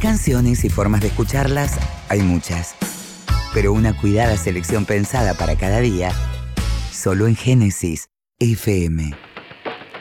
Canciones y formas de escucharlas hay muchas, pero una cuidada selección pensada para cada día, solo en Génesis FM.